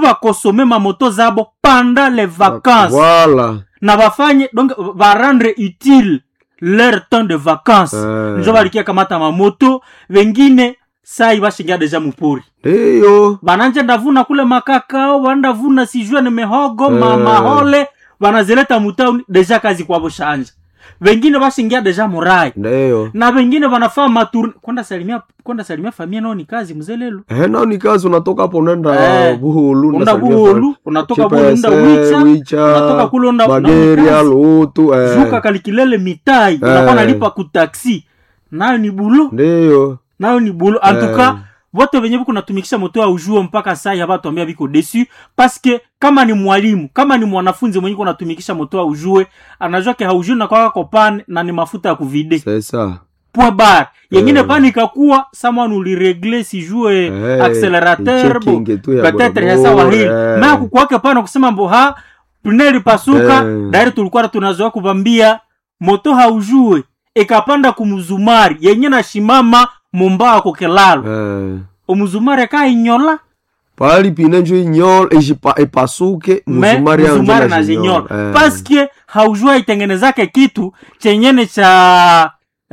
va consommer ma moto zabo pendant les vacances. Voilà. Na bafanye donc va rendre utile leur temps de vacances. Njo balikia kamata ma moto, wengine sai bashingia deja mupori. Eyo. Bananje ndavuna kule makakao, bandavuna sijue ni mehogo, mahole, banazileta mutao deja kazi kwa boshanja. Wengine bashingia deja murai. Ndio. Na wengine wanafaa maturne. Kwenda salimia familia nao ni kazi mzelelo. Nao ni kazi, unatoka hapo unaenda Buhulu, unatoka Buhulu unda Wicha, unatoka kule unda Bageria, Lutu, Zuka Kalikilele mitai, unakuwa nalipa ku taxi. Nayo ni bulo. Ndio. Nayo ni bulo. Antuka wote wenye biko natumikisha moto ya ujue mpaka saa ya watu ambia biko desu parce que kama ni mwalimu, kama ni mwanafunzi mwenye ko natumikisha moto ya ujue, anajua ke haujue na kwa kopane na ni mafuta ya kuvide. C'est ça. Point bar. Yengine pani kakuwa sama nuli régler si joue accélérateur bon. Peut-être ya sawa hili. Na kukwake pana kusema mboha pneli pasuka, dairi tulikuwa tunazoea kubambia moto haujue ikapanda kumuzumari yenye na shimama mumba ko kelalo. Omuzumari ka inyola pali pinenjo inyol epasuke muzumari na zinyola. Parce que haujue itengenezake kitu chenyene cha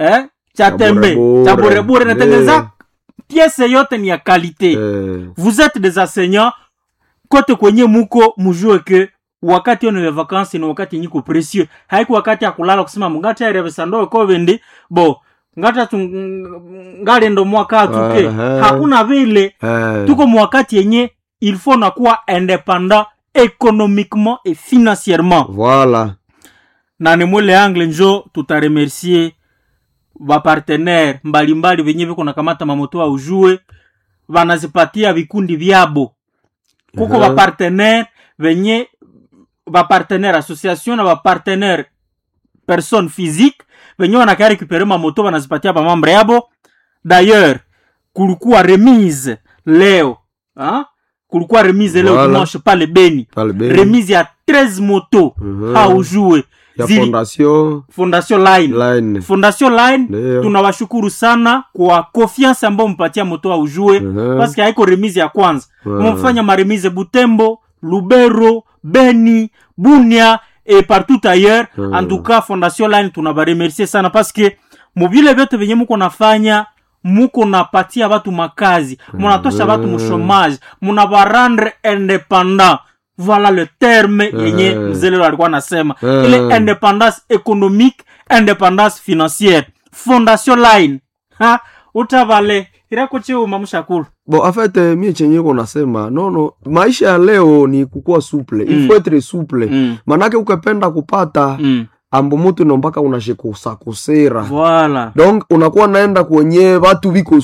tembe, cha burebure na tengeneza pièce yote ni ya qualité. Vous êtes des enseignants kote kwenye muko mujue ke wakati ono ya vacances ni wakati nyiko précieux. Haiku wakati ya kulala kusema mungata ya revesando ko vendi bo ngata ngale ndo mwaka tuke. Hakuna vile. Tuko mwakati yenye il faut na kuwa indépendant économiquement et financièrement. Voilà. Na ni mwele angle njo tutaremercier ba partenaire mbalimbali venye biko nakamata mamoto wa ujue wanazipatia vikundi vyabo. Kuko ba partenaire venye ba partenaire association na ba partenaire personne physique venye wanaka récupérer mamoto wanazipatia ba membre yabo. D'ailleurs kulikuwa remise leo, kulikuwa remise leo dimanche pale Beni. Remise ya 13 moto haujue ya Fondation Line. Fondation Line tunawashukuru sana kwa confiance ambayo mpatia moto wa ujue parce que haiko remise ya kwanza. Mfanya maremise Butembo, Lubero, Beni, Bunia et partout ailleurs. En tout cas Fondation Line tunabaremercier sana parce que mobile vyote venye muko nafanya muko napatia watu makazi, munatosha watu mchomage, munabarandre indépendant. Voilà le terme yenye mzelelo alikuwa nasema. Ile indépendance économique, indépendance financière. Fondation Line. Utavale. Irako cheo mamushakuru. Bon, en fait, mie chenye ko nasema, no, maisha ya leo ni kukua souple. Il faut être souple. Manake ukipenda kupata ambo mutu no mpaka unashikusa kusera. Voilà. Donc unakuwa naenda kwenye watu biko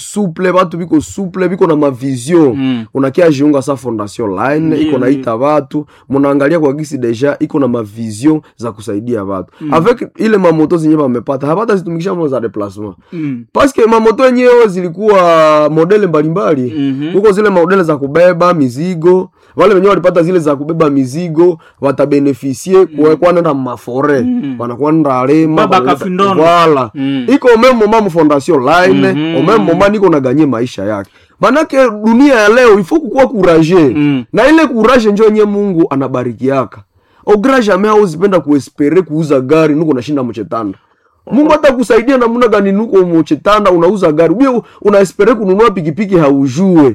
souple biko na mavision. Unakia jiunga sa Fondation Line, iko naita watu, munaangalia kwa gisi deja iko na mavision za kusaidia watu. Avec ile mamoto zenye wamepata, hapata zitumikisha mo za déplacement. Parce que mamoto yenyewe zilikuwa modele mbalimbali. Huko zile modele za kubeba mizigo, wale wenyewe walipata zile za kubeba mizigo, watabeneficie kwa nenda mafore. Wanakuwa ndalema baba kafindono. Voilà. Iko memo mamu Fondation Line, memo mama niko na ganye maisha yake. Manake dunia ya leo ifo kukuwa courage. Na ile courage ndio nye Mungu anabariki yaka. Ograje ame hauzipenda kuespere kuuza gari nuko nashinda mchetanda. Mungu hata kusaidia na muna gani nuko mchetanda unauza gari. Wewe unaespere kununua pikipiki haujue.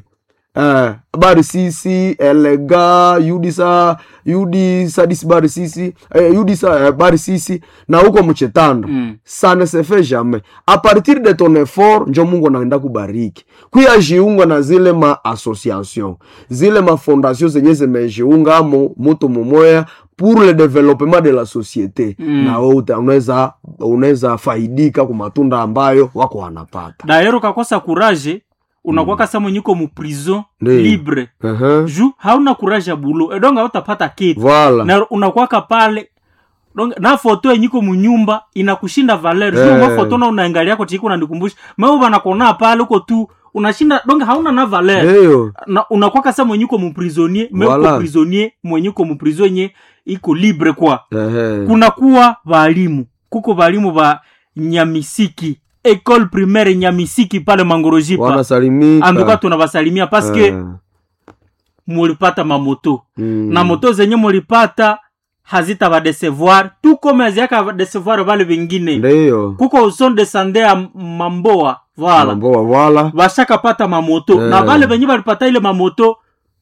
Bari sisi elega Udisa disbari sisi Udisa bari sisi na huko mchetanda. Ça ne se fait jamais. À partir de ton effort njo Mungu anaenda kubariki. Kuya jiunga na zile ma association, zile ma fondation zenye zimejiunga mtu mmoja pour le développement de la société. Na wote unaweza faidika kwa matunda ambayo wako wanapata. Daero kakosa courage unakuwa kasa mwenyuko mu prison libre. Ju hauna courage ya bulo edonga utapata kitu. Voilà. Na unakuwa pale donc na foto yenyuko mu nyumba inakushinda valeur. Ju ma foto na unaangalia yako tiko unanikumbusha mao bana kona pale uko tu unashinda donc hauna na valeur. Na unakuwa kasa mwenyuko mu prisonnier, voilà. Prisonnier mwenyuko mu prisonnier iko libre kwa. Kuna kuwa walimu. Kuko walimu ba Nyamisiki. École primaire Nyamisiki pale Mangorojipa. Wanasalimika. Anduka tunawasalimia parce que mulipata mamoto na moto zenye mulipata hazita va decevoir tout comme haziaka va decevoir vale vingine. Ndio kuko son descende ya mamboa voilà vashaka pata mamoto na vale venye valipata ile mamoto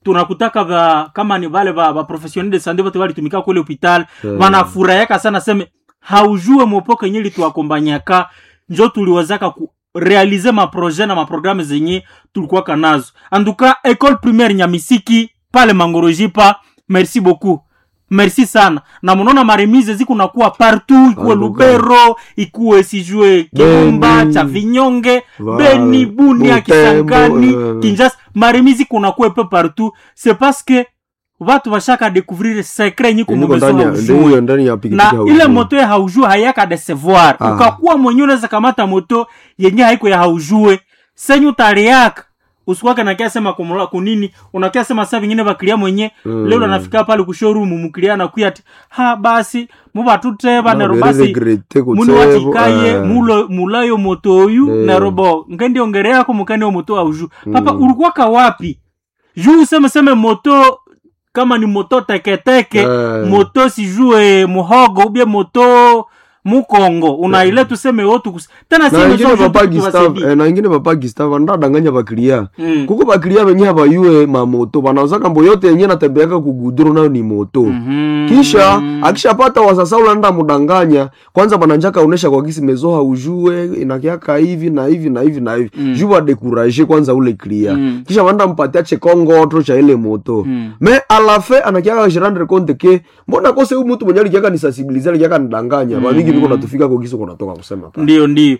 tunakutaka kama ni vale va professionnel de santé vote walitumika kule hospital wanafurahia sana sema haujue mopoka yenye lituakombanyaka njo tuliwezaka ku realize ma projet na ma programme zenye tulikuwa kanazo. En tout cas école primaire Nyamisiki pale Mangorojipa, merci beaucoup. Merci sana. Na mnaona maremise ziko nakuwa partout, ikuwe Lubero, ikuwe sijue Kirumba, Chavinyonge, Beni, Bunia, Kisangani, Kinshasa, maremise kuna kuwa peu partout. C'est parce que watu washaka découvrir secret nyiko mbeso haujue. Na ile moto ya haujue hayaka decevoir. Ukakuwa mwenye unaweza kamata moto yenye haiko ya haujue. Senyu tariaka usikwaka na kiasi sema kumula kunini unakia sema sasa vingine baklia mwenye leo anafika pale ku showroom muklia na kuyati basi muba tuteba na robasi muni watikaye mulayo moto uyu na robo ngendi ongere yako mukani wa moto auju papa ulikuwa ka wapi juu sema moto kama ni moto teketeke moto sijue muhogo ubie moto Mukongo unaile tuseme wote tena sema hiyo papa Gustave na ingine papa Gustave ndadanganya bakilia kuko bakilia wenye haba yue mamoto banauza kambo yote yenye natembeaka kuguduru nayo ni moto kisha akishapata wasasa ulanda mudanganya kwanza bananjaka onesha kwa kisi mezoha ujue inakiaka hivi na hivi na hivi na hivi juba décourager kwanza ule clia kisha banda mpatia chekongo otro cha ile moto mais à la fin anakiaka se rendre compte que mbona kose huyu mtu mwenye alikiaka ni sensibiliser alikiaka ndanganya bamingi biko natufika kwa kiso kunatoka kusema pa ndio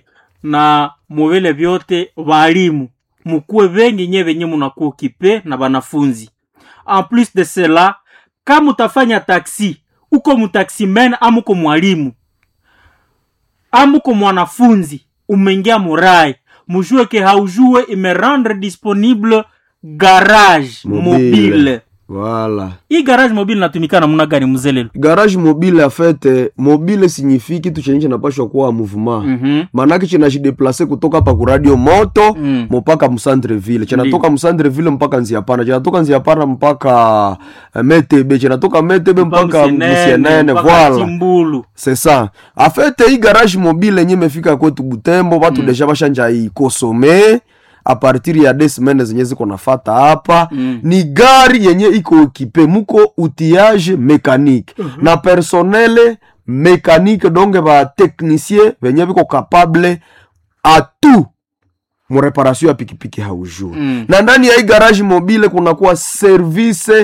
na muvile vyote walimu mkuwe vengi nyewe mnakuwa kipe na wanafunzi. En plus de cela kama utafanya taxi uko mtaximen amuko mwalimu amuko mwanafunzi umeingia murai mujue ke haujue imerendre disponible garage mobile. Voilà. Hii garage mobile natumika namna gani mzee? Garage mobile en fait, mobile signifie kitu chenye kinapashwa kuwa mouvement. Manake kinajideplacer kutoka hapa ku radio moto mpaka mcentre ville. Kinatoka mcentre ville mpaka Nziapana, kinatoka Nziapana mpaka Metebe, kinatoka Metebe mpaka Musienene, voilà. C'est ça. En fait, hii garage mobile yenye imefika kwetu Butembo, watu deja bashanja hii consommer a partir ya des semaines zenye ziko nafata hapa ni gari yenye iko equipe muko outillage mécanique na personnel mécanique donc ba technicien venye biko capable à tout mu réparation ya pikipiki haujue na ndani ya hii garage mobile kuna kuwa service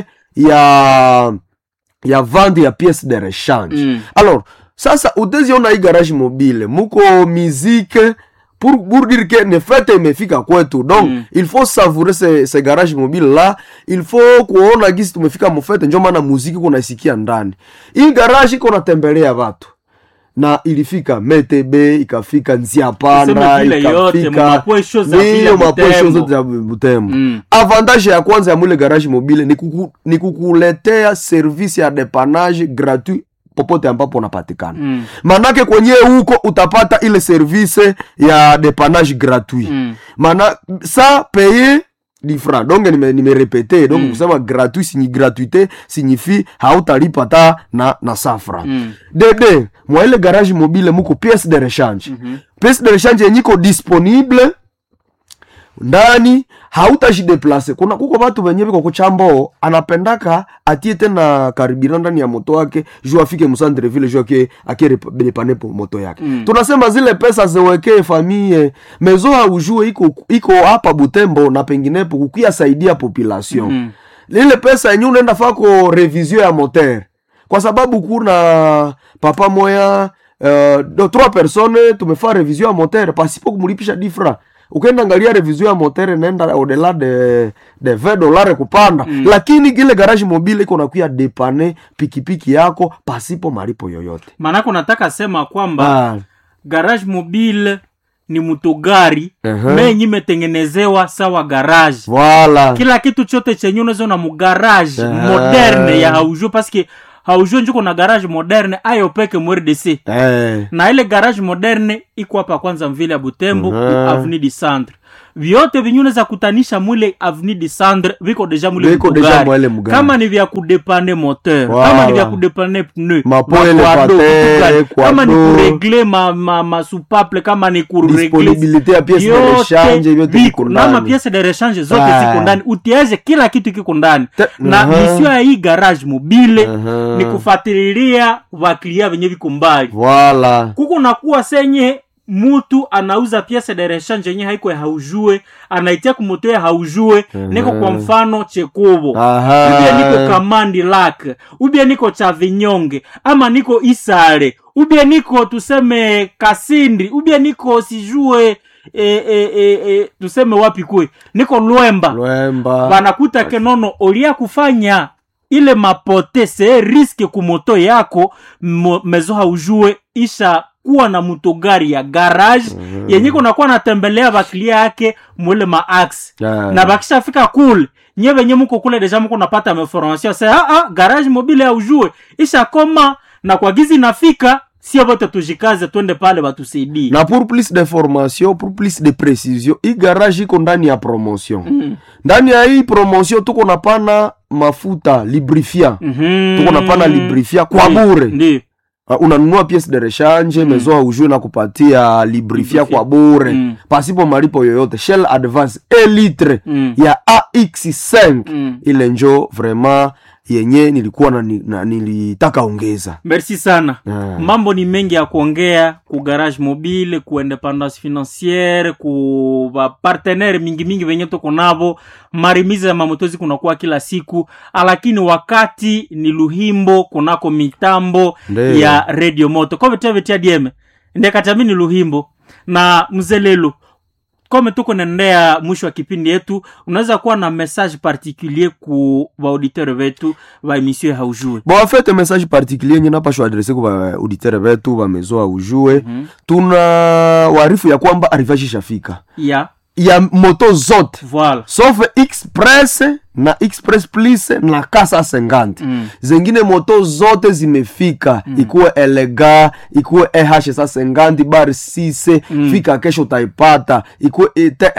ya vente ya pièces de rechange. Alors sasa uteziona hii garage mobile muko musique pour dire que ne fête imefika kwetu donc il faut savourer ces garages mobiles là, il faut kuona gisi tumefika mfete njoo maana muziki kunasikia ndani. Hii garage iko natembelea watu na ilifika Metebe, ikafika Nziapana, ikafika mapwesho za Butembo. Avantage ya kwanza ya mule garage mobile ni kukuletea service ya dépannage gratuit popote ambapo unapatikana. Manake kwenye huko utapata ile service ya dépannage gratuit. Mana ça payer 10 francs. Donc nime répéter donc kusema gratuit signifie gratuité signifie hautalipa ta na 100 francs. Dede moi ile garage mobile muko pièce de rechange. Pièce de rechange yeniko disponible ndani hautajideplace. Kuna kuko watu wenye biko kuchambo anapendaka atie tena karibira ndani ya moto wake juu afike msandre vile juu akirepane po moto yake. Tunasema zile pesa ziwekee famille mezo haujue iko hapa Butembo na penginepo kukia saidia population. Lile pesa yenyewe unaenda fako revision ya moteur. Kwa sababu kuna papa moya de 3 personnes tumefanya revision ya moteur pasipo kumulipisha 10 francs. Ukaenda angalia revision ya moteur naenda au-delà de $20 kupanda. Lakini ile garage mobile iko nakuya dépanner pikipiki yako pasipo malipo yoyote. Manako nataka sema kwamba garage mobile ni mutogari menyi metengenezewa sawa garage. Voilà. Kila kitu chote chenye unazo na garage moderne ya haujue parce que haujue njuko na garage moderne ayo peke mu RDC. Na ile garage moderne iko hapa kwanza mvile ya Butembo avenue du Centre. vyote vinyune za kutanisha mwile avenue de Centre viko deja mwile mugari. Kama ni vya kudepane moteur, kama ni vya kudepane pneu, kama ni kuregle ma soupaple, kama ni kuregle disponibilité ya pièce de rechange vyote viko ndani. Na pièce de rechange zote ziko ndani. Utiaje kila kitu kiko ndani. Na mission ya hii garage mobile ni kufuatilia waklia wenye viko mbali. Voilà. Kuko nakuwa senye mutu anauza pièce de rechange yenye haiko ya haujue, anaitia kumoto ya haujue, niko kwa mfano Chekobo, ubia niko Kamandi Lak, ubia niko Chavinyonge, ama niko Isare, ubia niko tuseme Kasindi, ubia niko sijue tuseme wapi kwe, niko Luemba. Banakuta kenono olia kufanya ile mapote se riske kumoto yako mezo haujue isha kuwa na mutogari ya garage yenye kuna kuwa natembelea baklia yake mwele maax na bakisha fika cool nyewe nye muko kule deja muko napata information sa garage mobile ya ujue isha koma na kwa gizi nafika sio bote tujikaze twende pale batusaidie. Na pour plus d'information, pour plus de précision, hii garage iko ndani ya promotion. Ndani ya hii promotion tuko napana mafuta lubrifiant. Tuko napana lubrifiant kwa bure. Ndio. Unanunua pièce de rechange mezo haujue na kupatia lubrifiant kwa bure pasipo malipo yoyote. Shell Advance 1 litre ya AX5 ile njo vraiment yenye nilikuwa nilitaka ongeza. Merci sana. Mambo ni mengi ya kuongea ku garage mobile, ku independance financière, ku partenaire mingi wenye tuko nabo, marimiza ya mamotozi kunakuwa kila siku, lakini wakati ni Luhimbo kunako mitambo ya Radio Moto. Kwa vetia DM, ndekatamini Luhimbo na Mzelelo. Kome tuko nendea mwisho wa kipindi yetu, unaweza kuwa na message particulier ku wa auditeur wetu wa emission ya haujue. Bon, en fait, message particulier nye napasho adresse kwa auditeur wetu wa mezo haujue. Tuna warifu ya kwamba arrivage shafika. Ya moto zote. Voilà. Sauf Express na Express Plus na Kasa 50. Zengine moto zote zimefika. Ikuwe Elega, ikuwe EH50 bar 6, fika kesho utaipata. Ikuwe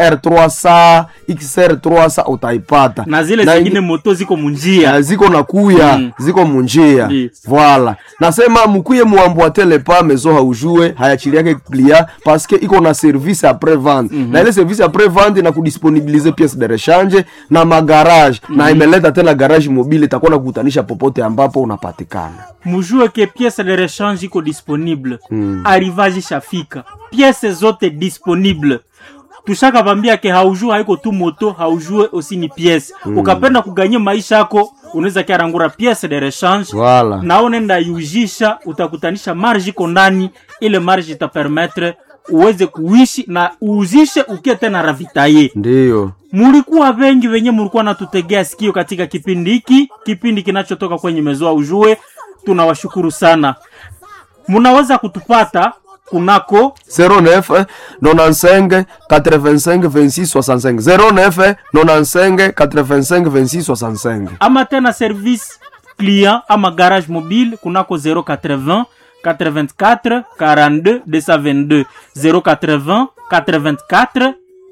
TR300, XR300 utaipata. Na zile zingine moto ziko munjia. Ziko nakuya, ziko munjia. Voilà. Nasema mukuye muamboatele pa mezo haujue, hayachilia ke clia parce que iko na service après vente. Na ile service après vente na kudisponibiliser pièces de rechange na magarage. Na imeleta tena garage mobile itakuwa na kukutanisha popote ambapo unapatikana. Mujue ke pièces de rechange iko disponible. Arrivage shafika. Pièces zote disponible. Tushaka bambia ke haujue haiko tu moto, haujue aussi ni pièces. Ukapenda kuganye maisha yako, unaweza kiarangura pièces de rechange. Voilà. Na unaenda yujisha, utakutanisha marge iko ndani, ile marge ita permettre uweze kuishi na uuzishe ukie tena ravitaye. Ndiyo. Mulikuwa wengi wenye mulikuwa natutegea sikio katika kipindi hiki, kipindi kinachotoka kwenye mezoa ujue. Tunawashukuru sana. Munaweza kutupata kunako 09 95 85 26 65 09 95 85 26 65 ama tena service client ama garage mobile kunako 080 84 42 222 080 84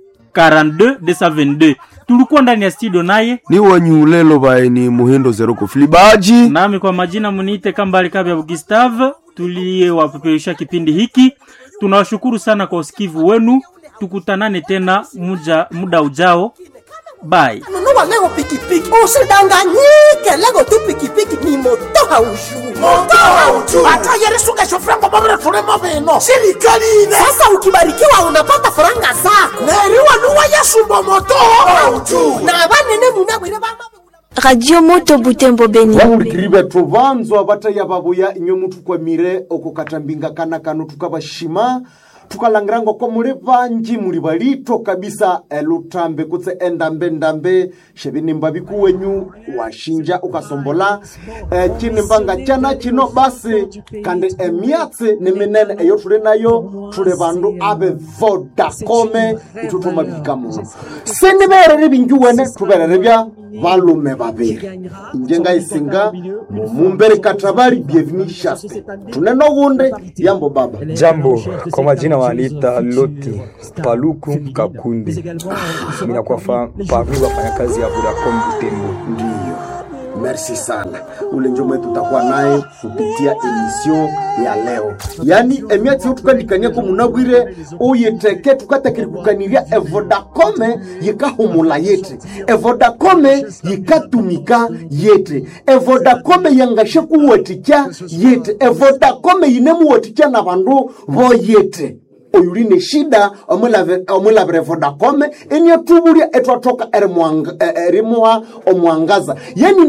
42 222. Tulikuwa ndani ya studio naye ni wanyulelo baini Muhindo Zeroko Filibaji, nami kwa majina munite Kambali Kabya Gustave. Tulie wapeperusha kipindi hiki. Tunawashukuru sana kwa usikivu wenu. Tukutanane tena muda ujao. Bye. Nunua leo pikipiki. Usidanganyike, leo tu pikipiki ni moto haujui. Moto haujui. Hata yeresuka shofrango babere turemo beno. Serikali ine. Sasa ukibarikiwa unapata faranga zako. Neriwa nuwa ya sumbo moto haujui. Na banene munabwire bama. Radio Moto Butembo Beni. Wahurikiribe tuvanzo abataya babuya inyo mutu kwa mire okukatambinga kana kanu tukabashima. Tukalangirango kwa muli vanji muli balito kabisa elutambe kutse endambe shebini mbabiku wenyu washinja ukasombola chini mbanga chana chino basi kande emiatse nemenene eyo tule nayo tule bandu abe Vodacom itutuma bikamu senibere binjuwene tuberere bya balume babiri injenga isinga mumbere katabari bienvenue chaste tuneno gunde jambo baba jambo kwa majina majina wanaita Loti Paluku Kakundi. Mimi nakuwa parmi wafanyakazi ya Vodacom Butembo. Ndiyo. Merci sana. Ule njomwe tutakuwa naye kupitia emission ya leo. Yani emiati tukandikania ko munabwire oyeteke tukatakirikukaniria Vodacom yikahumula yete. Vodacom yikatumika yete. Vodacom yangashe kuwaticha yete. Vodacom yinemu waticha na bandu bo yete. Oyuline shida omulabire Vodacom enya tubulia etwatoka erimwa omwangaza yani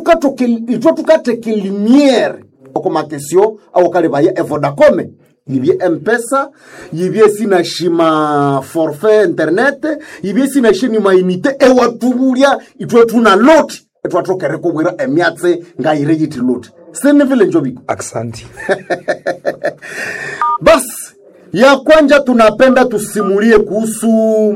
nitwatukate okomakesio au kale baya Vodacom yibye M-Pesa yibye sina shima forfait internet yibye sina shini mainite ewatubulia itwatuna lot etwatoka rekobwera emyatse ngaire yiti lot sene vile njobiko Aksanti. Bas ya kwanja tunapenda tusimulie kuhusu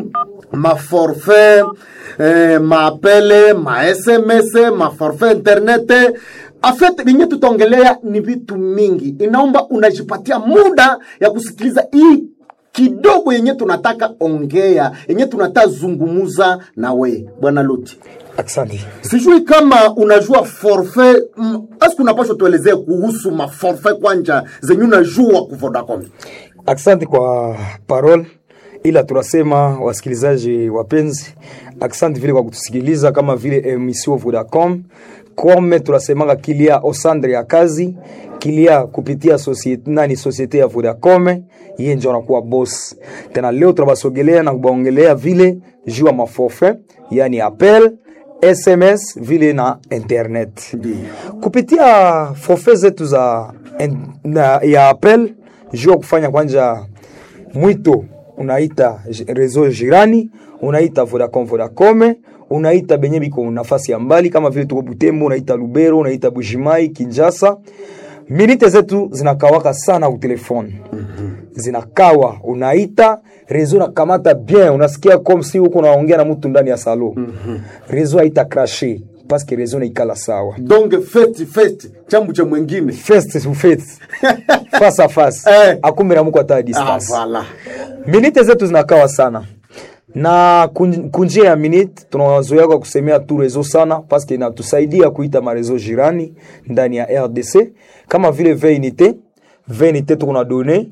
maforfait, maapele, ma-SMS, maforfait internet. Afet ninye tutongelea ni vitu mingi. Inaomba unajipatia muda ya kusikiliza hii kidogo yenye tunataka ongea, yenye tunataka zungumuza na we. Bwana Loti. Aksanti. Sijui kama unajua forfait, asiku unapaswa tuelezee kuhusu maforfait kwanja zenye unajua ku Vodacom. Aksanti kwa parole, ila tunasema wasikilizaji wapenzi, aksanti vile kwa kutusikiliza kama vile emission Vodacom. Kome tunasemanga kilia osandre ya kazi, kilia kupitia societe ya Vodacom, yeye ndio anakuwa boss. Tena leo tunabasogelea na kubaongelea vile jua maforfait, yani appel, SMS vile na internet. Kupitia forfait zetu za ya appel, jua kufanya kwanja mwito unaita rezo jirani, unaita Vodacom, unaita benye biko nafasi ya mbali kama vile tuko Butembo, unaita Lubero, unaita Bujimai, Kinshasa. Minite zetu zinakawaka sana ku telefone. Zinakawa, unaita rezo na kamata bien, unasikia comme si uko unaongea na mtu ndani ya salon. Rezo haita crasher parce que rezo na ikala sawa. Donc face chambu cha mwingine. Face to face. Face à face. Akumira mko ata distance. Voilà. Minite zetu zinakawa sana. Na kunjia ya minute tunawazoea kwa kusemea tu rezo sana parce que inatusaidia kuita marezo jirani ndani ya RDC kama vile 20 unité tuko na donné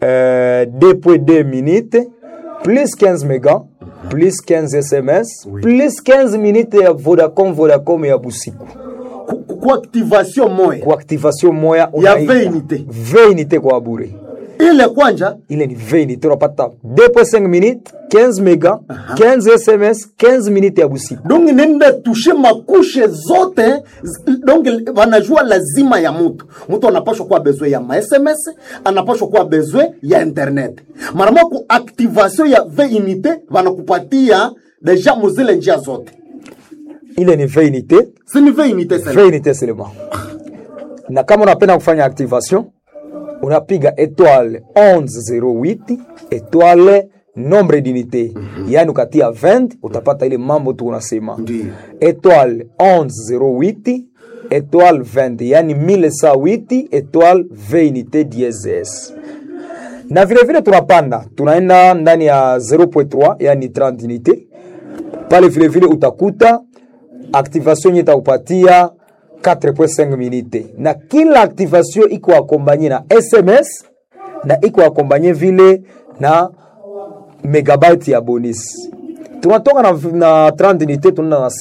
2.2 minutes plus 15 mégas plus 15 SMS plus 15 minutes ya Vodacom ya busiku kwa activation moya. Kwa activation moya ya 20 unité kwa bure. Ile kwanja ile ni 20 unapata 2.5 minutes 15 mega 15 SMS 15 minutes ya busiku. Donc nenda toucher makushe zote. Donc wanajua lazima ya mtu anapaswa kuwa besoin ya SMS, anapaswa kuwa besoin ya internet. Marama ku activation ya 20 unité wanakupatia deja muzile njia zote. Ile ni 20 unité. Si ni 20 unité seulement. 20 unité seulement. Na kama unapenda kufanya activation unapiga étoile 1108 étoile nombre d'unité. Yani ukatia 20 utapata ile mambo tu unasema. Étoile 1108 étoile 20 yani 1108 étoile 20 unité dièse. Na vile vile tunapanda tunaenda ndani ya 0.3 yani 30 unité. Pale vile vile utakuta activation itakupatia 4.5 minutes. Na kila activation iko accompagné na SMS na iko accompagné vile na megabyte ya bonus. Tunatoka na 30 unité tunaenda na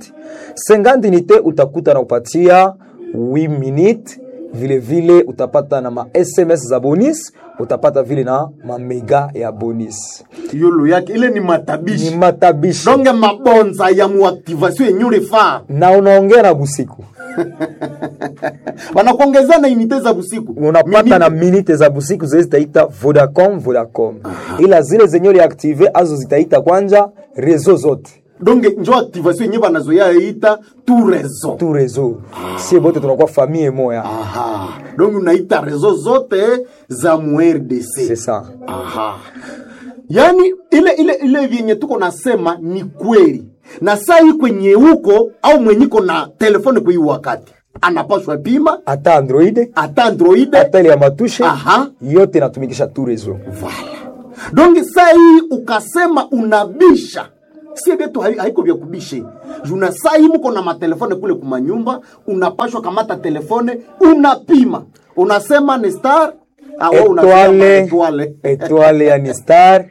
50 unité utakuta na upatia 8 minutes vile utapata na ma SMS za bonus, utapata vile na ma mega ya bonus. Yolo yake ile ni matabishi. Ni matabishi. Donge mabonza ya muactivation yenyure fa. Na unaongea na busiku. Wanakuongeza na unité za busiku. Unapata na minute za busiku zitaita Vodacom. Ila zile zenye active azo zitaita kwanja rezo zote. Donc njo activation yenye banazoea ita tout réseau. Si bote tunakuwa famille moya. Donc unaita réseau zote za mu RDC. C'est ça. Yani ile yenye tuko nasema ni kweli. Na saa hii kwenye huko au mwenyiko na telefone kwa hii wakati. anapashwa pima hata Android hata ile ya matushe. Aha. Yote natumikisha tu rezo. Voilà. Donc saa hii ukasema unabisha, si betu haiko vya kubishe. Juna saa hii mko na matelefone kule kumanyumba, unapashwa kamata telefone, unapima. Unasema ni star, Etoile ya ni star.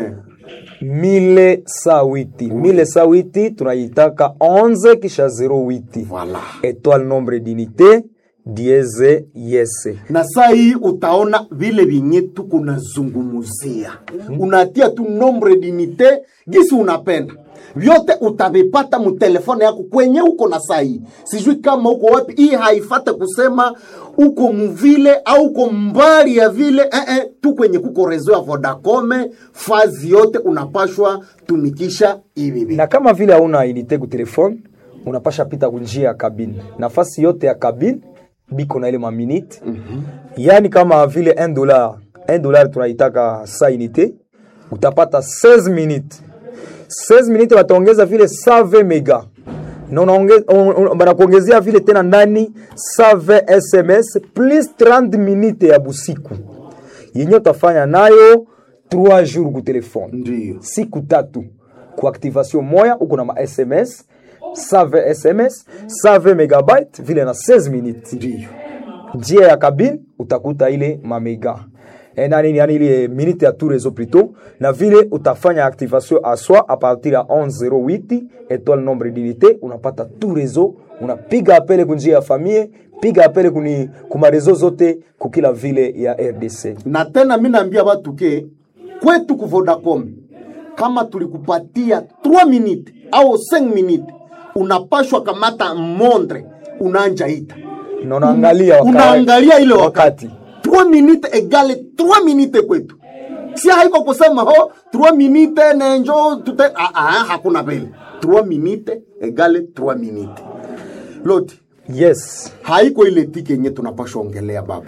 1108 tunaitaka 11 kisha 08. Voilà. Étoile nombre d'unité dieze yese. Na saa hii utaona vile vinye tuko nazungumuzia. Unatia tu nombre d'unité gisi unapenda. Vyote utavipata mu telefone yako kwenye uko na saa hii. Sijui kama uko wapi, hii haifata kusema uko mvile au uko mbali ya vile. Tu kwenye kuko rezo ya Vodacom, fazi yote unapashwa tumikisha hivi. Na kama vile hauna unité ku telefone, unapasha pita kunjia ya kabine. Nafasi yote ya kabine biko na ile ma minute. Yani kama vile $1 tunaitaka sa unité, utapata 16 minutes. 16 minutes wataongeza vile 120 mega. Na banakuongezea vile tena ndani 120 SMS plus 30 minutes ya busiku. Yenye utafanya nayo 3 jours ku telefone. Ndiyo. Siku 3 ku activation moya uko na ma SMS 120 SMS 120 megabyte vile na 16 minutes. Ndiyo. Njia ya kabine utakuta ile mamega. Yani ile minute ya tout réseau plutôt. Na vile utafanya activation à soi à partir ya 1108 étoile nombre d'unité, unapata tout réseau, unapiga apele kunjia ya famille, piga apele kuma réseau zote kukila vile ya RDC. Na tena mimi naambia watu ke kwetu ku Vodacom kama tulikupatia 3 minutes au 5 minutes, unapashwa kamata montre unaanja ita. Na unaangalia ile wakati 3 minutes egale 3 minutes kwetu. Si haiko kusema 3 minutes na enjo tute hakuna vile. 3 minutes egale 3 minutes. Loti. Yes. Haiko ile tiki yenye tunapaswa ongelea baba.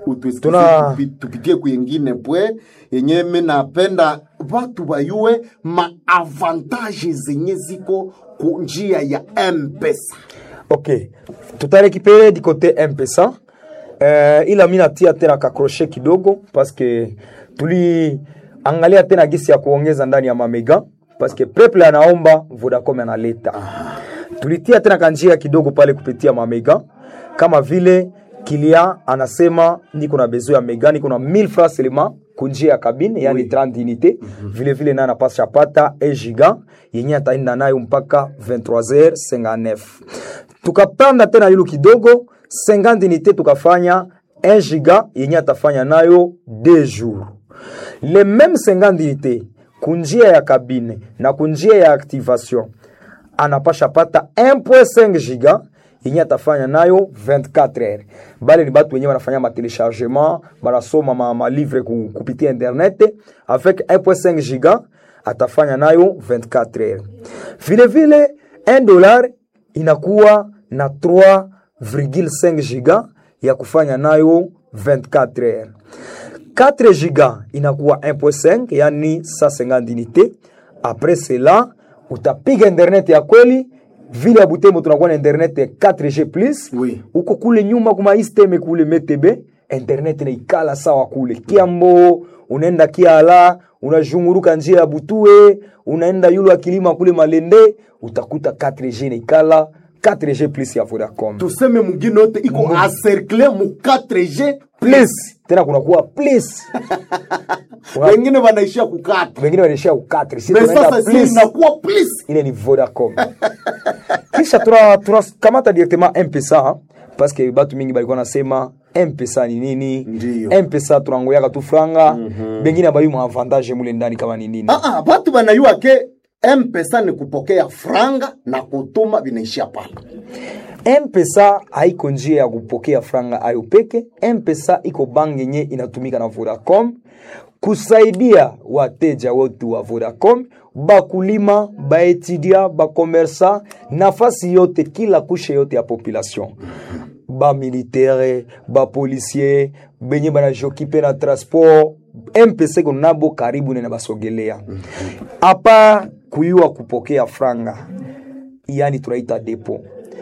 Tupitie kuingine pwe yenye mimi napenda watu bayue maavantage zenye ziko ku njia ya M-Pesa. Okay. Tutarekipere di kote M-Pesa. Ila mina tia tena kakroshe kidogo parce que tuli angalia tena gisi ya kuongeza ndani ya mamega parce que peuple anaomba Vodacom analeta. Tulitia tena kanjia kidogo pale kupitia mamega kama vile kilia anasema niko na besoin ya mega, niko na 1000 francs seulement kunjia ya kabine yani 30 unité. Vile vile na napasha pata 1 giga yenye ataenda nayo mpaka 23h59. Tukapanda tena yulu kidogo 50 unité tukafanya 1 giga yenye atafanya nayo 2 jours. Les mêmes 50 unité kunjia ya kabine na kunjia ya activation anapasha pata 1.5 giga yenye atafanya nayo 24 heures. Bale ni batu wenye wanafanya ma téléchargement, barasoma ma livre kupitia internet avec 1.5 giga atafanya nayo 24 heures. Vile vile $1 inakuwa na 3.5 giga ya kufanya nayo 24 heures. 4 giga inakuwa 1.5 yani 150 unité. Après cela utapiga internet ya kweli vile ya Butembo tunakuwa na internet 4G+. Oui. Uko kule nyuma kuma isteme kule MTB internet na ikala sawa kule Kiambo, unaenda Kiala, unajunguruka njia ya Butue, unaenda yulu akilima kule Malende, utakuta 4G na ikala 4G+ ya Vodacom. Tuseme mwingine yote iko encerclé mu 4G+. Tena kuna kuwa plus. Wengine wanaishia ku 4. Wengine wanaishia ku 4. Sisi tunaenda plus na kuwa plus. Ile ni Vodacom. Kisha tuna kamata directement M-Pesa parce que batu mingi balikuwa nasema M-Pesa ni nini? Ndiyo. M-Pesa tunangoyaka tu franga. Bengine bayu mu avantage mule ndani kama ni nini? Batu banayua ke M-Pesa ni kupokea franga na kutuma vinaishia pale. M-Pesa haiko njia ya kupokea franga ayo peke. M-Pesa iko bangi yenye inatumika na Vodacom kusaidia wateja wote wa Vodacom, bakulima, baetudia, bakomersa, nafasi yote, kila kushe yote ya population. Ba militaire, ba policier, benye bana jokipe na transport, M-Pesa iko nabo karibu na basogelea. Apa kuyua kupokea franga, yani tunaita depo.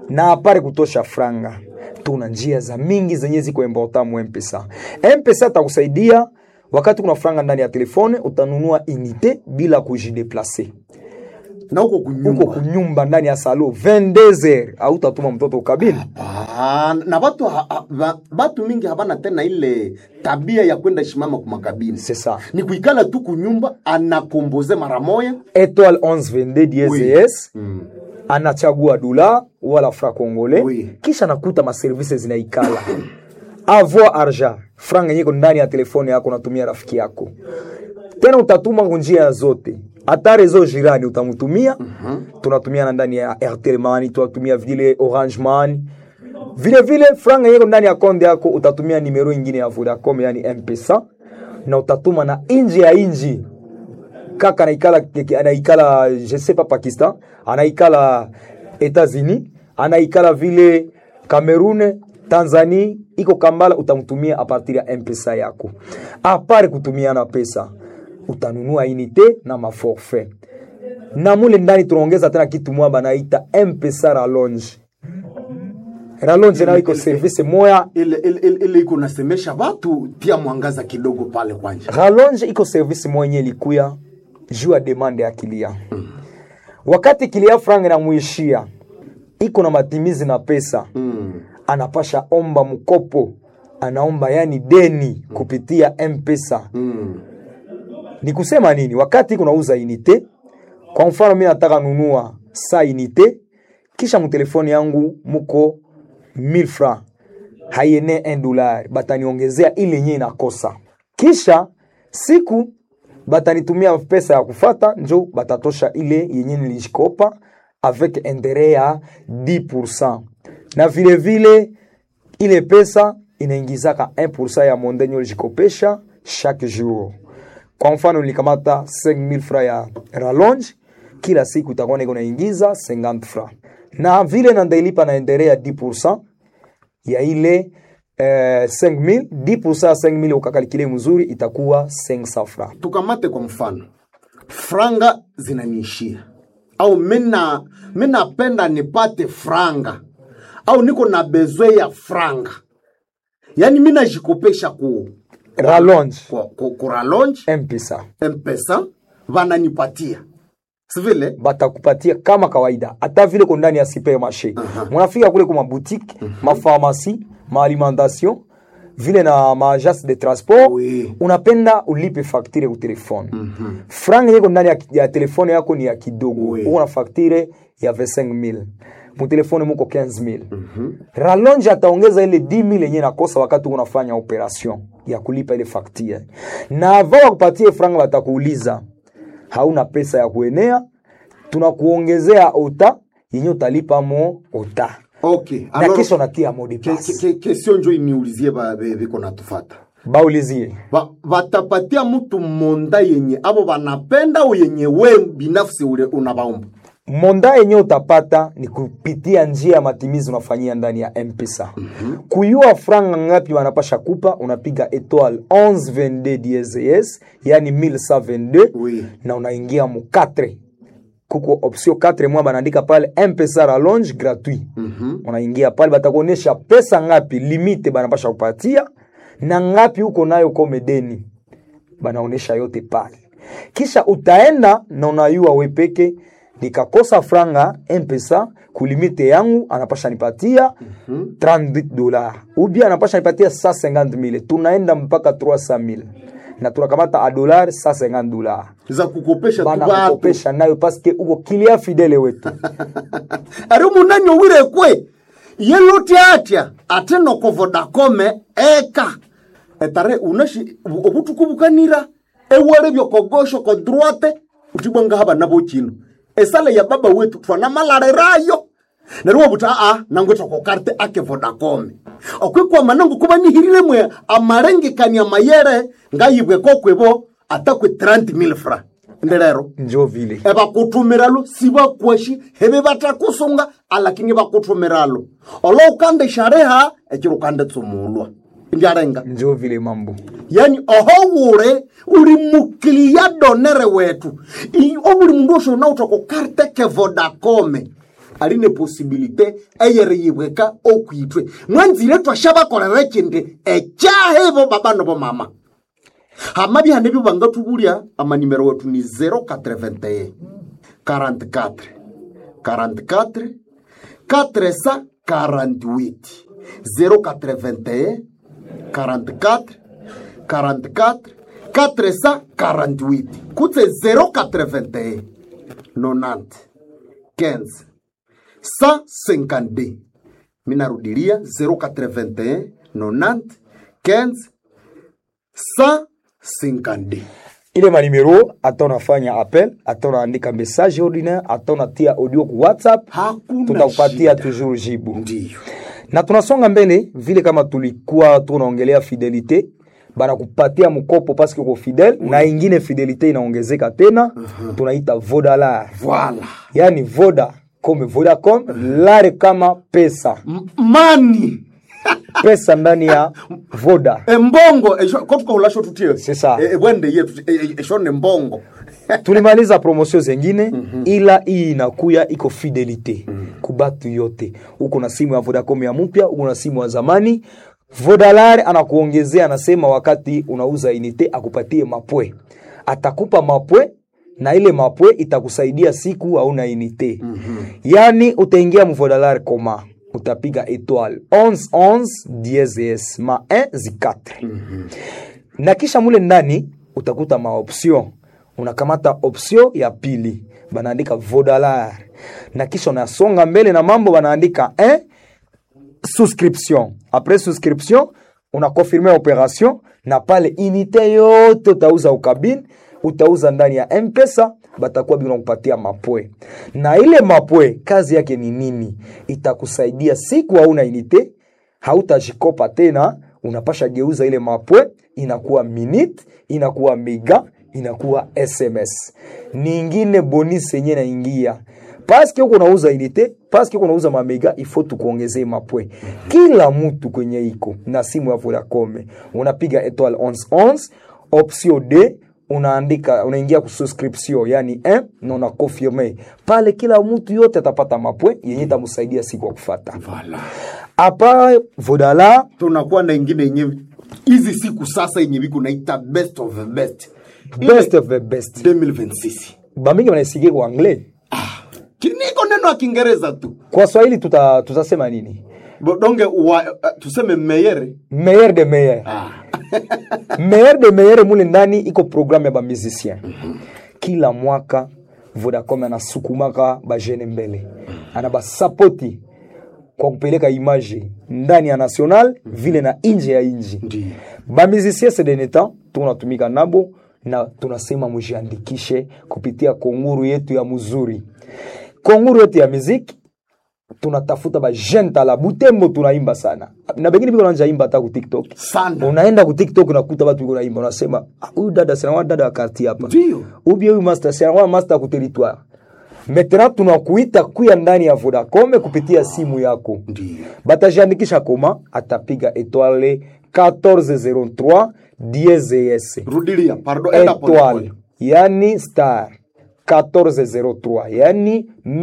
Na apare kutosha franga, tuna njia za mingi zenye ziko important mu M-Pesa. M-Pesa takusaidia wakati kuna franga ndani ya telefone, utanunua unité bila kujideplacer. Na uko kunyumba ndani ya salo 22h au utatuma mtoto ukabini. Na watu mingi habana tena ile tabia ya kwenda shimama kwa makabini. Sasa ni kuikala tu kunyumba, anakomboze mara moja étoile 1122 DSS. Anachagua dola wala fra congolais, kisha nakuta ma services zinaikala. Avoir argent, franga yiko ndani ya telefone yako, unatumia rafiki yako. Tena utatuma njia zote. Hata rezo jirani utamutumia. Tunatumia ndani ya Airtel Money, tunatumia vile Orange Money. Vile franga yiko ndani ya konde yako, utatumia numero nyingine ya Vodacom yani M-Pesa, na utatuma na inji ya inji. Kaka anaikala je sais pas Pakistan, anaikala Etats-Unis, anaikala vile Cameroon, Tanzania, iko Kambala, utamtumia a partir ya M-Pesa yako. Apare kutumia na pesa, utanunua unité na ma forfait. Na mule ndani tunaongeza tena kitu mwa banaita M-Pesa Rallonge. Rallonge na iko service moya ile iko nasemesha watu pia mwangaza kidogo pale kwanja. Rallonge iko service moya ilikuya juu ya demande ya kilia. Wakati kilia franga na muishia, iko na matimizi na pesa. Anapasha omba mkopo, anaomba yani deni kupitia M-Pesa. Ni kusema nini? Wakati kuna uza unité, kwa mfano mimi nataka nunua sa unité, kisha mu telefoni yangu muko 1000 francs, hayene $1, bataniongezea ile yenyewe inakosa. Kisha siku batanitumia pesa ya kufata, njo batatosha ile yenye nilishikopa avec intérêt ya 10%. Na vile ile pesa inaingizaka 1% ya mondenyo nilijikopesha chaque jour. Kwa mfano nilikamata 5000 francs ya Rallonge, kila siku itakuwa niko naingiza 50 francs. Na vile nandailipa na intérêt ya 10% ya ile 5000, 10% ya 5000 ukakalikile mzuri itakuwa 500 francs. Tukamate kwa mfano, franga zinaniishia, au mina penda nipate franga, au niko na bezwe ya franga, yani mina jikopesha ku Rallonge, ku Rallonge M-Pesa wananipatia sivile, batakupatia kama kawaida, hata vile ko ndani ya supermarché. Munafika kule kwa boutique, ma pharmacie, ma alimentation, vile na ma agence de transport, unapenda ulipe facture ku telefone. Franga yako ndani ya telefone yako ni ya kidogo, uko na facture ya 25000. Mu telefone muko 15000. Rallonge ataongeza ile 10000 yenyewe nakosa wakati unafanya operation ya kulipa ile facture. Na avant kupatie franga watakuuliza, hauna pesa ya kuenea, tunakuongezea ota yenye utalipa mo ota. Okay. Na kesho natia mode pass. Kesho njo iniulizie biko natufata. Baulizie. Watapatia mtu monda yenye abo banapenda au yenye we binafsi ule unabaomba? Monda yenye utapata ni kupitia njia ya matimizi unafanyia ndani ya M-Pesa. Kuyua franga ngapi wanapasha kupa, unapiga étoile 1122 DSS, yani 1122, na unaingia mu 4. Kuko option 4 mwa banaandika pale M-Pesa Rallonge gratuit. Unaingia pale batakuonesha pesa ngapi limite banapasha kupatia na ngapi uko nayo komedeni. Banaonesha yote pale. Kisha utaenda na unayua wepeke, nikakosa franga M-Pesa kulimite yangu anapasha nipatia $30 ubia anapasha nipatia $150,000, tunaenda mpaka 300,000 na tunakamata a dollar $150 za kukopesha tu bana kukopesha nayo paske uko kilia fidele wetu. Arimu nanyo wire kwe yelote atia ateno ko Vodacom eka etare unashi obutukubukanira eware byo kogosho ko droite utibanga haba nabo chino esale ya baba wetu twana malare rayo naruwa buta nangweta ko karte ake Vodacom okwekwa manangu kuba nihirire mwe amarenge kanya mayere ngayibwe kokwebo atakwe 30,000 francs ndelero njo vile eba kutumiralo siba kwashi hebe batakusunga alakini bakutumiralo olo ukande shareha ekirukande tsumulwa ndiarenga njo vile mambo yani ohowure uri muklia donere wetu oburi mundu osho na utoko karte ke Vodacom aline posibilite eyere yibweka okwitwe mwanzire twashaba kolera kindi echahe bo baba no bo mama hamabi hanebi bangatubulia ama numero wetu ni 081 44 44 448 081 44 44 448 kutse 081 90 15 152 minarudilia 081 90 15 152 ile manimero ata unafanya appel, ata unaandika message ordinaire, ata unatia audio ku WhatsApp, tutakupatia toujours jibu. Ndiyo. Na tunasonga mbele vile kama tulikuwa tunaongelea fidelite, bana kupatia mkopo paske uko fidel na ingine fidelite inaongezeka tena, tunaita Vodalare. Voilà. Yani Voda comme Vodacom, lare kama pesa. Money. Pesa ndani ya Voda. Mbongo, kotuka ulasho tutie. C'est ça. Wende yetu, shone mbongo. Tulimaliza promotion zengine, ila hii inakuya iko fidelite. Kubatu yote. Uko na simu ya Vodacom ya mpya, uko na simu ya zamani. Vodalare anakuongezea, anasema wakati unauza inite akupatie mapwe. Atakupa mapwe na ile mapwe itakusaidia siku hauna inite. Yani utaingia mvodalare koma, utapiga étoile 11 dièse ma 1 zi 4. Na kisha mule ndani utakuta maoption. Unakamata option ya pili, banaandika Vodalare. Na kisha unasonga mbele na mambo, banaandika souscription. Après souscription, una confirmé opération na pale inite yote utauza ukabini, utauza ndani ya M-Pesa, batakuwa bila kupatia mapwe. Na ile mapwe kazi yake ni nini? Itakusaidia siku hauna inite, hautajikopa tena, unapasha geuza ile mapwe, inakuwa minute, inakuwa mega, inakuwa SMS. Ningine bonus yenye na ingia. Paske uko unauza inite, paske uko unauza mamega, ifo tukuongezee mapwe. Kila mtu kwenye iko na simu ya Vodacom, unapiga étoile 11 option D, unaandika, unaingia ku subscription yani 1 na una confirmer. Pale kila mtu yote atapata mapwe yenye itamsaidia siku ya kufuata. Voilà. Apa Vodala tunakuwa na ingine yenye hizi siku sasa yenye biko naita best of the best. Best of the best 2026. Bamingi wanasikia kwa anglais. Kiniko neno ya Kiingereza tu. Kwa Swahili tutasema nini? Donge tuseme meilleur. Meilleur de meilleur. Meilleur de meilleur mule ndani iko programu ya ba musicien. Kila mwaka Vodacom anasukumaka ba jeune mbele. Anaba sapoti kwa kupeleka image ndani ya national vile na nje ya nchi. Ba musicien c'est des temps tunatumika nabo na tunasema mujiandikishe kupitia konguru yetu ya muzuri. Konguru yetu ya muziki tunatafuta ba jeune tala Butembo tunaimba sana. Na bengine biko nanja imba hata ku TikTok. Sana. Unaenda ku TikTok unakuta watu biko naimba, unasema huyu dada sana dada wa quartier hapa. Ndio. Ubie huyu master sana master ku territoire. Maintenant tunakuita kuya ndani ya Vodacom kupitia simu yako. Ndio. Batajiandikisha koma, atapiga étoile 1403 dièse. Rudilia, pardon, enda Étoile, yani star 1403, yani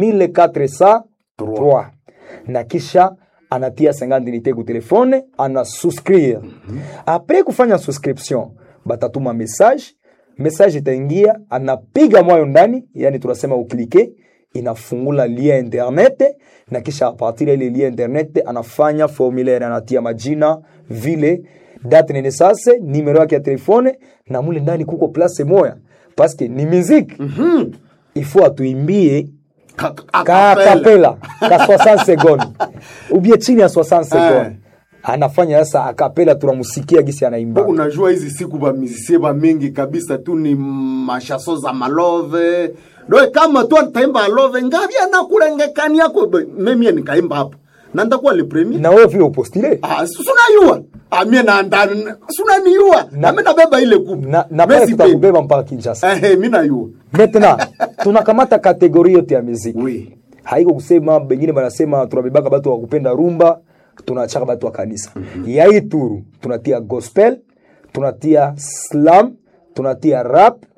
1403. Na kisha anatia 50 unité ku telefone, ana souscrire. Après kufanya souscription, batatuma message itaingia, anapiga moyo ndani, yani tunasema uklike, inafungula lien internet, na kisha a partir ile lien internet anafanya formulaire, anatia majina, vile date de naissance, numero yake ya telefone, na mule ndani kuko place moya parce que ni musique. Il faut atuimbie kapela ka 60 secondes ou bien chini ya 60 secondes. Anafanya sasa akapela, tunamusikia gisi anaimba. Unajua hizi siku ba musicien ba mingi kabisa tu ni mashaso za malove. Ndio kama tu ataimba love ngapi anakulengekani yako, mimi nikaimba hapo. Na ndakuwa le premier. Na wewe vile upostile? Sunayua. Mimi na ndani sunaniua. Na mimi nabeba ile kubu. Na pale tutakubeba mpaka Kinshasa. Mimi nayua. Maintenant, tunakamata kategori yote ya muziki. Oui. Haiko kusema bengine banasema tunabebaka watu wa kupenda rumba, tunachaka watu wa kanisa. Ya hii turu tunatia gospel, tunatia slam, tunatia rap,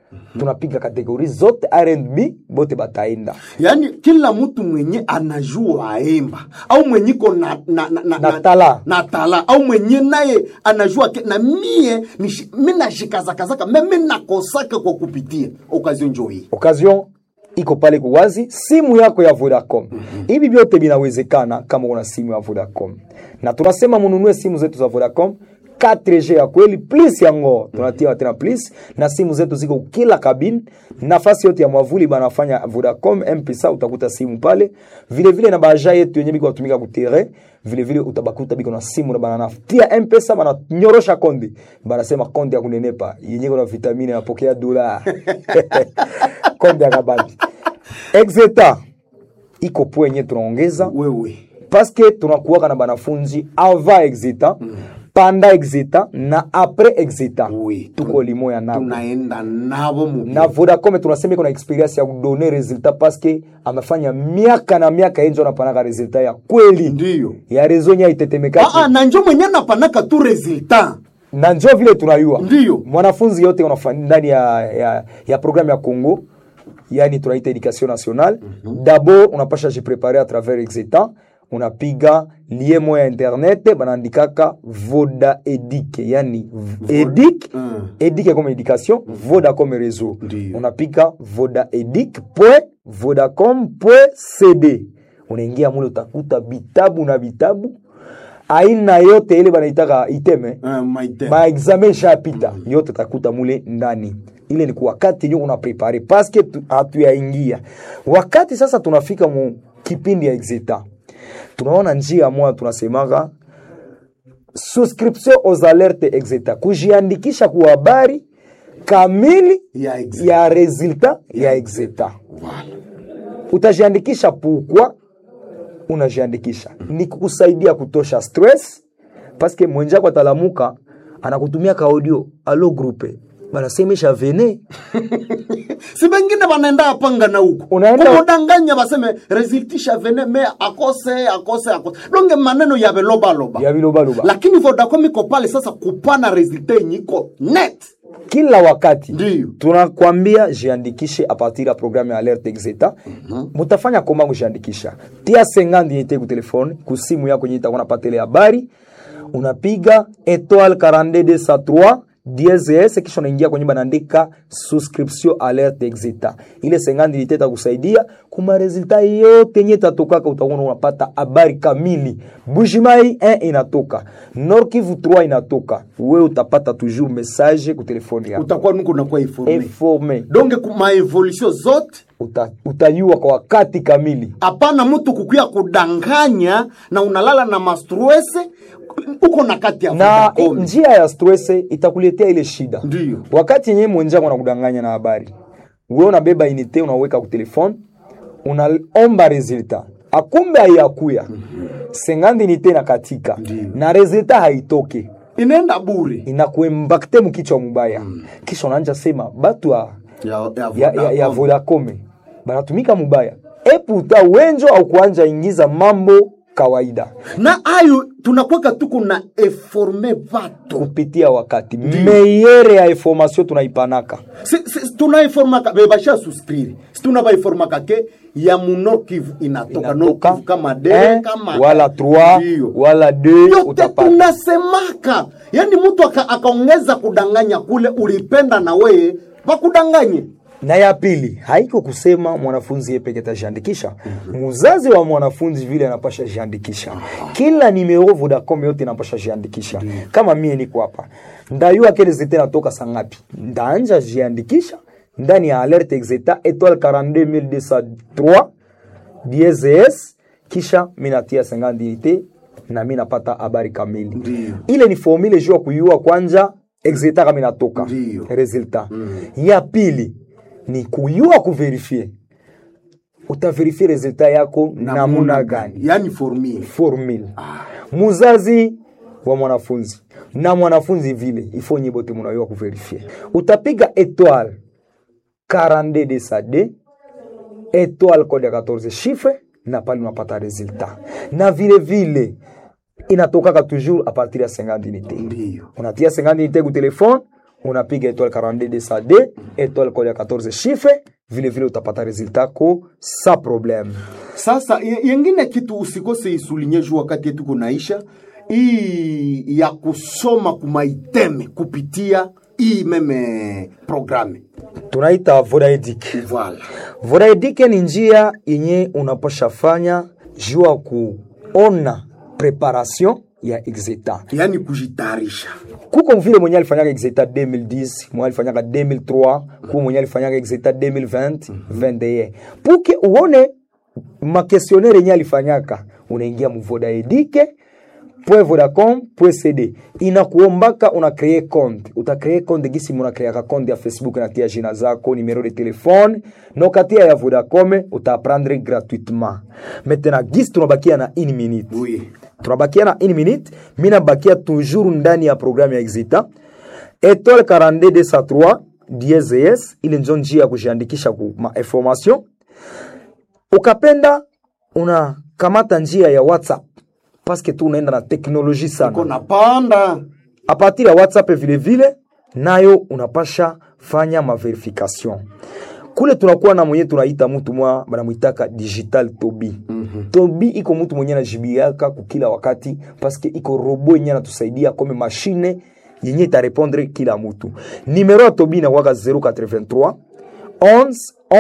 tunapiga kategori zote R&B bote bataenda. Yani kila mtu mwenye anajua aimba au mwenye iko na tala au mwenye naye anajua na mimi nashikazakazaka mimi nakosaka kwa kupitia occasion hii. Occasion iko pale kuwazi, simu yako ya Vodacom. Hivi vyote vinawezekana kama una simu ya Vodacom. Na tunasema mununue simu zetu za Vodacom 4G ya kweli plus yango. Tunatia tena plus na simu zetu ziko kila kabini. Nafasi yote ya mwavuli banafanya Vodacom, M-Pesa utakuta simu pale. Vile vile na baja yetu yenye biko tumika kutere, vile vile utabakuta biko na simu na bananafutia M-Pesa bana nyorosha konde. Banasema konde ya kunenepa, yenye kuna vitamini ya pokea dola. Konde ya kabandi. Exeta iko poenye tunaongeza wewe paske tunakuwaka na banafunzi ava Exeta panda Exeta na apres Exeta tuko limoya nabo tunaenda nabo na Vodacom tunasema iko na experience ya kudone resultat paske amefanya miaka na miaka enjo anapanaka resultat ya kweli ndio ya rezonya itetemeka na njo mwenye anapanaka tu resultat na njo vile tunayua ndio mwanafunzi yote unafanya ndani ya programme ya Congo yani tunaita education nationale. D'abord unapasha jipreparer à travers Exeta, unapiga lien moya internet banaandikaka Voda Edic, yani Edic Edic comme éducation, Voda comme réseau. Unapiga vodaedit.vodacom.cd, unaingia mule utakuta vitabu na vitabu aina yote ile banaitaka iteme ma examen shapita yote utakuta mule ndani. Ile ni kwa wakati nyo unaprepare paske hatuyaingia. Wakati sasa tunafika mu kipindi ya Exeta, tunaona njia moja tunasemaga souscription aux alertes Exeta, kujiandikisha kwa habari kamili ya resultat ya Exeta. Utajiandikisha pourquoi unajiandikisha? Ni kukusaidia kutosha stress paske mwenjako atalamuka anakutumia ka audio alo groupe banasemesha vene si bengine banaenda apanga na huko kumudanganya baseme resultisha vene me akose donge maneno ya beloba lakini Vodacom iko pale sasa kupana resultat nyiko net kila wakati. Tunakwambia jiandikishe a partir ya programme ya alerte Exeta. Mutafanya koma kujiandikisha, tia 50 yete ku telefone ku simu yako nyita kuna patele habari, unapiga étoile 42203 DSS kisha unaingia kwenye banaandika souscription alerte Exeta. Ile 50 liteta kusaidia kuma resultat yote yenye tatokaka, utaona unapata habari kamili. Bujimai 1 inatoka, Nord Kivu 3 inatoka, wewe utapata toujours message ku telefone yako, utakuwa nuko unakuwa informé. Donc kuma evolution zote utayua kwa wakati kamili. Hapana mtu kukuya kudanganya na unalala na mastresse uko na kati ya na njia ya stress itakuletea ile shida. Ndiyo. Wakati yenyewe mwenjako anakudanganya na habari, wewe unabeba inite unaweka ku telefone, unaomba resultat, akumbe hayakuya 50 inite na katika na resultat haitoke, inaenda bure, inakuimpacte mkichwa mbaya. Kisha unaanza sema batu ya Vodacom banatumika mubaya, eputa wenjo au kuanja ingiza mambo kawaida. Na ayo tunakuwa tuko na informe vatu kupitia wakati meyere ya information tunaipanaka. Tunaiformaka bebasha suscrire. Tunaba informaka ke ya Nord Kivu inatoka Nord Kivu kama de kama wala 3 wala 2 utapata. Tunasemaka. Yani mtu akaongeza kudanganya kule ulipenda na wewe bakudanganye. Na ya pili, haiko kusema mwanafunzi yeye peke atajiandikisha. Muzazi wa mwanafunzi vile anapasha jiandikisha. Kila numero Vodacom yote inapasha jiandikisha. Kama mimi niko hapa, ndayua kile zite natoka sangapi, ndaanja jiandikisha ndani ya alerte Exeta étoile 42203 DSS, kisha minatia 50 unité na mimi napata habari kamili. Ile ni formule jua kuyua kwanza Exeta kama inatoka resultat. Ya pili ni kuyua kuverifie. Utaverifie resultat yako namuna gani? Yani formule. Muzazi wa mwanafunzi na mwanafunzi vile ifo nyibote munayua kuverifie. Utapiga étoile 42203 étoile code 14 chiffre na pale unapata resultat. Na vile vile inatoka toujours a partir ya 50 unité. Unatia 50 unité ku telefone, unapiga étoile 42 200D étoile kodi ya 14 chiffre, vile vile utapata resultat ko sa problem. Sasa yengine kitu usikose isulinyeju wakati yetu kunaisha hii ya kusoma kumaiteme kupitia hii meme programe tunaita Vodaedic. Voilà. Vodaedic ni njia yenye unaposha fanya jua kuona preparation ya exeta, yani kujitayarisha. Kuko vile mwenye alifanyaka exeta 2010, mwenye alifanyaka 2003, kuko mwenye alifanyaka exeta 2020, 21. Puke uone ma questionnaire yenye alifanyaka, unaingia mu vodaedike.vodacom.cd. Inakuombaka una créer compte. Uta créer compte gisi muna créer compte ya Facebook na tia jina zako, numéro de téléphone, no katia ya Vodacom uta apprendre gratuitement. Maintenant gisi tunabakia na 1 minute. Oui. Tunabakia na 1 minute, mina bakia toujours ndani ya programu ya Exita. Étoile 42 203 DSS ile ndio njia ya kujiandikisha ku ma information. Ukapenda una kamata njia ya WhatsApp parce que tu unaenda na teknolojia sana. Kuna panda a partir ya WhatsApp vile vile nayo unapasha fanya ma verification. Kule tunakuwa na mwenye tunaita mtu mwa banamuitaka digital Tobi. Tobi iko mtu mwenye anajibiaka kukila wakati parce que iko robot yenye anatusaidia kama machine yenye ita répondre kila mtu. Numero ya Tobi na waka 083 11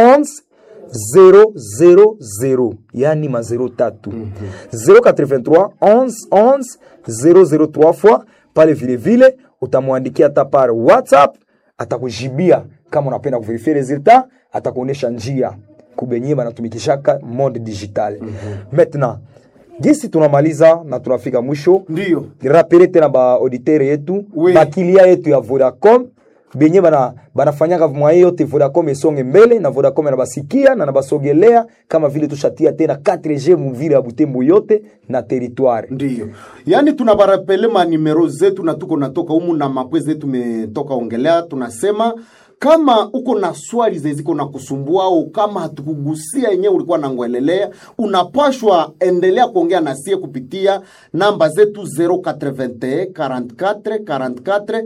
11 000, yani ma 03 083 11 11 003 fois. Pale vile vile utamwandikia hata par WhatsApp, atakujibia kama unapenda kuverify resultat, atakuonesha njia kubenye banatumikishaka monde digital. Maintenant gisi tunamaliza na tunafika mwisho, ndio rapele tena ba auditeur yetu, bakilia yetu ya Vodacom benye banafanyaka mwaye yote Vodacom esonge mbele, na Vodacom na basikia na basogelea kama vile tushatia tena 4G mvile ya Butembo yote na territoire. Ndio. Yani tunabarapele ma numero zetu na tuko natoka humu na mapweze tumetoka ongelea, tunasema kama uko na swali zeziko na kusumbua au kama hatukugusia yenyewe ulikuwa nangoelelea, unapashwa endelea kuongea na sie kupitia namba zetu 081 44 44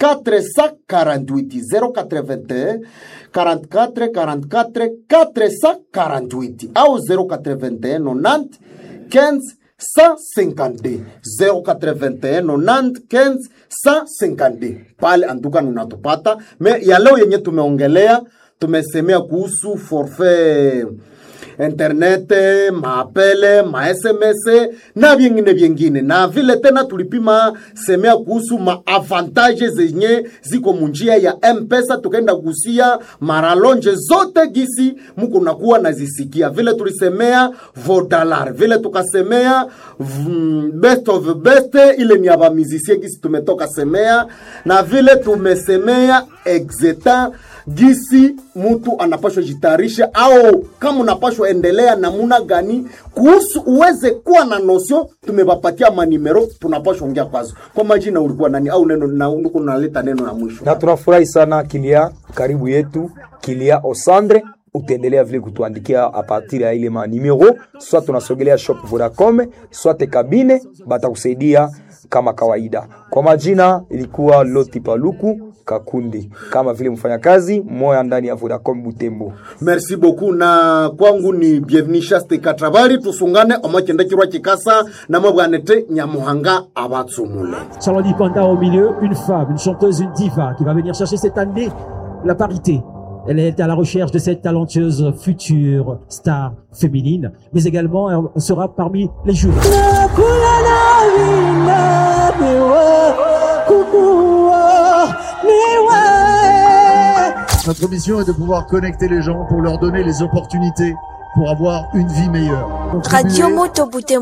448 081 44 44 448 au 081 90 15 150 081 90 15 150. Pale anduka unatupata. Ya leo yenye tumeongelea, tumesemea kuhusu forfait internet, maapele, ma SMS na vingine. Na vile tena tulipima semea kuhusu maavantage zenye ziko munjia ya M-Pesa, tukaenda kugusia maralonje zote gisi muko nakuwa nazisikia. Vile tulisemea Vodalar, vile tukasemea best of best ile ni aba musicien gisi tumetoka semea, na vile tumesemea Exeta gisi mtu anapashwa jitayarisha au kama unapashwa endelea namuna gani kuhusu uweze kuwa na nosio. Tumewapatia manimero, tunapashwa ongea kwazo. Kwa majina ulikuwa nani au neno na uko naleta neno na mwisho. Na tunafurahi sana Kilia, karibu yetu Kilia Osandre, utaendelea vile kutuandikia a partir ya ile manimero, soit tunasogelea shop Vodacom, soit kabine batakusaidia kama kawaida. Kwa majina ilikuwa Loti Paluku Kakundi, kama vile mfanyakazi moya ndani ya Vodacom Butembo. Merci beaucoup. Na kwangu ni Bienvenue Chaste Katravari, tusungane omakenda kirwa kikasa na mabwanete Nyamuhanga abatsumule. Charlotte Panda au milieu, une femme, une chanteuse, une diva qui va venir chercher cette année la parité. Elle est à la recherche de cette talentueuse future star féminine, mais également elle sera parmi les jurys. Notre mission est de pouvoir connecter les gens pour leur donner les opportunités pour avoir une vie meilleure. Radio Moto Butembo.